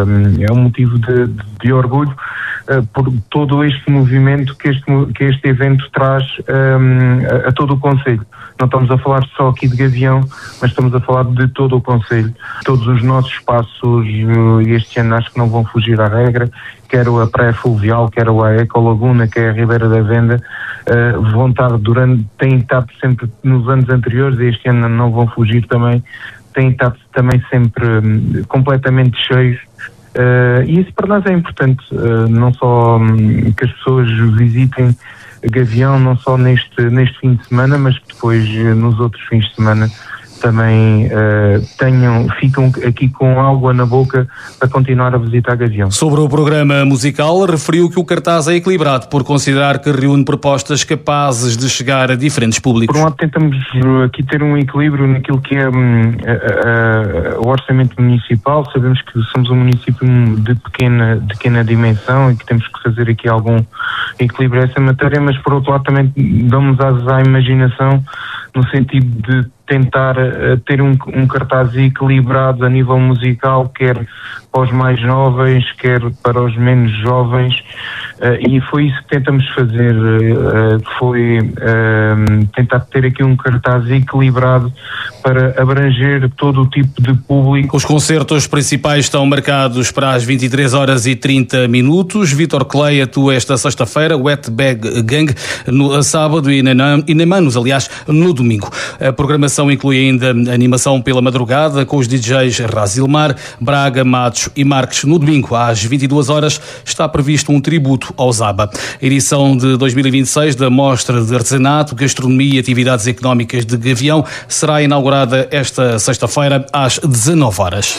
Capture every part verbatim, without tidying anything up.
é um motivo de, de, de orgulho uh, por todo este movimento que este, que este evento traz um, a, a todo o concelho. Não estamos a falar só aqui de Gavião, mas estamos a falar de todo o concelho. Todos os nossos espaços uh, este ano acho que não vão fugir à regra, quer a Praia Fluvial, quer a Ecolaguna, quer a Ribeira da Venda, uh, vão estar durante, têm estado sempre nos anos anteriores, e este ano não vão fugir também, têm estado também sempre um, completamente cheios. Uh, e isso para nós é importante, uh, não só um, que as pessoas visitem Gavião, não só neste, neste fim de semana, mas que depois uh, nos outros fins de semana também uh, tenham, ficam aqui com água na boca para continuar a visitar Gavião. Sobre o programa musical, referiu que o cartaz é equilibrado por considerar que reúne propostas capazes de chegar a diferentes públicos. Por um lado tentamos aqui ter um equilíbrio naquilo que é um, a, a, o orçamento municipal. Sabemos que somos um município de pequena, de pequena dimensão e que temos que fazer aqui algum equilíbrio a essa matéria, mas por outro lado também damos asas à imaginação no sentido de tentar uh, ter um, um cartaz equilibrado a nível musical, quer para os mais jovens, quer para os menos jovens, uh, e foi isso que tentamos fazer, uh, foi uh, tentar ter aqui um cartaz equilibrado para abranger todo o tipo de público. Os concertos principais estão marcados para as vinte e três horas e trinta minutos. Vítor Clay atua esta sexta-feira, Wet Bag Gang no sábado e Neymanos, aliás, no domingo. A programação inclui ainda animação pela madrugada com os D Js Razilmar, Braga, Matos e Marques. No domingo, às vinte e duas horas, está previsto um tributo ao Zaba. A edição de dois mil e vinte e seis da Mostra de Artesanato, Gastronomia e Atividades Económicas de Gavião será inaugurada esta sexta-feira às dezanove horas.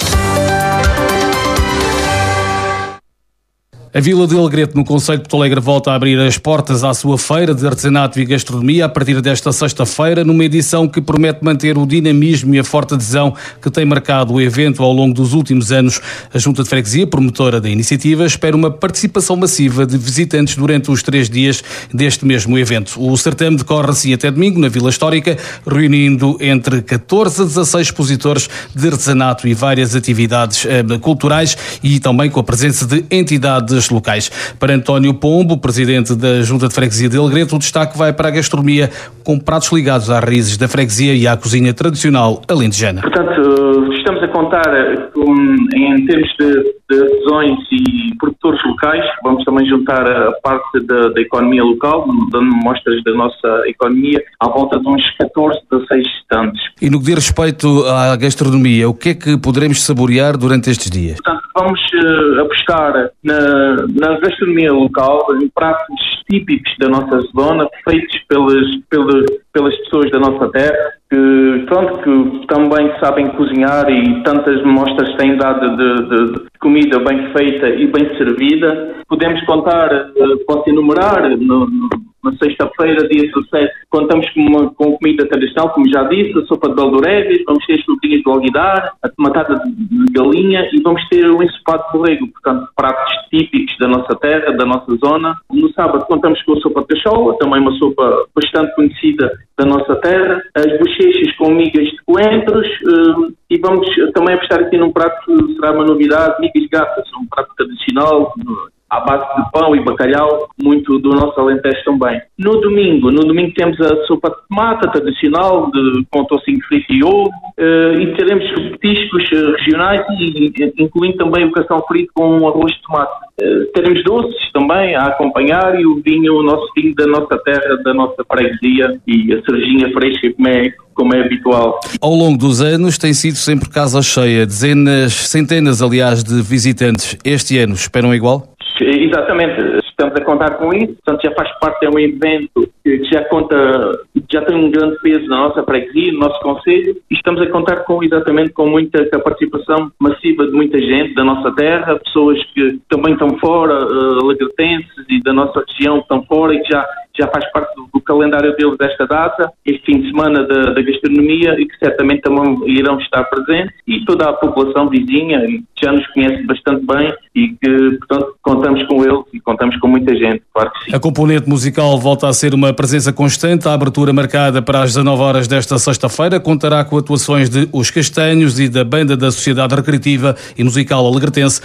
A Vila de Alegrete, no concelho de Porto Alegre, volta a abrir as portas à sua feira de artesanato e gastronomia a partir desta sexta-feira, numa edição que promete manter o dinamismo e a forte adesão que tem marcado o evento ao longo dos últimos anos. A Junta de Freguesia, promotora da iniciativa, espera uma participação massiva de visitantes durante os três dias deste mesmo evento. O certame decorre assim até domingo, na Vila Histórica, reunindo entre catorze a dezasseis expositores de artesanato e várias atividades eh, culturais e também com a presença de entidades locais. Para António Pombo, presidente da Junta de Freguesia de Alegrete, o destaque vai para a gastronomia com pratos ligados às raízes da freguesia e à cozinha tradicional alentejana. Portanto, estamos a contar com, em termos de, de artesãos e produtores locais, vamos também juntar a parte da, da economia local, dando mostras da nossa economia, à volta de uns catorze, dezasseis stands. E no que diz respeito à gastronomia, o que é que poderemos saborear durante estes dias? Portanto, vamos uh, apostar na, na gastronomia local, em pratos típicos da nossa zona, feitos pelas, pelas, pelas pessoas da nossa terra, que, pronto, que também sabem cozinhar e tantas mostras têm dado de, de, de comida bem feita e bem servida. Podemos contar, uh, posso enumerar, no, no, na sexta-feira, dia dezassete, contamos com, uma, com comida tradicional, como já disse, a sopa de beldorégues, vamos ter as sopinhas de alguidar, a tomatada de galinha e vamos ter o ensopado de borrego, portanto, pratos típicos da nossa terra, da nossa zona. No sábado contamos com a sopa de cachola, também uma sopa bastante conhecida da nossa terra, as bochechas com migas de coentros uh, e vamos também apostar aqui num prato que será uma novidade, migas de gatas, um prato tradicional, uh, à base de pão e bacalhau, muito do nosso Alentejo também. No domingo, no domingo temos a sopa de tomate tradicional, de, com tocinho frito e ovo, uh, e teremos petiscos uh, regionais, e, incluindo também o cação frito com um arroz de tomate. Uh, teremos doces também a acompanhar e o vinho, o nosso vinho da nossa terra, da nossa freguesia e a cervejinha fresca, como é, como é habitual. Ao longo dos anos tem sido sempre casa cheia, dezenas, centenas aliás de visitantes. Este ano esperam igual? Exatamente, estamos a contar com isso, portanto já faz parte de um evento que já conta, já tem um grande peso na nossa freguesia, no nosso concelho, e estamos a contar com exatamente com muita com a participação massiva de muita gente da nossa terra, pessoas que também estão fora, uh, alegretenses e da nossa região que estão fora e que já já faz parte do, do calendário deles desta data, este fim de semana da, da gastronomia, e que certamente também irão estar presentes, e toda a população vizinha, que já nos conhece bastante bem e que, portanto, contamos com eles e contamos com muita gente, claro que sim. A componente musical volta a ser uma presença constante. A abertura marcada para as dezanove horas desta sexta-feira contará com atuações de Os Castanhos e da Banda da Sociedade Recreativa e Musical Alegretense,